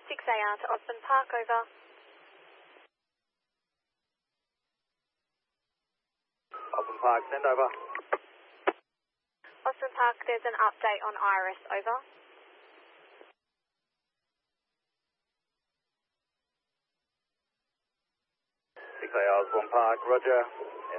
6AR to Osborne Park, over. Osborne Park, send over. Osborne Park, there's an update on Iris, over. 6AR Osborne Park, roger.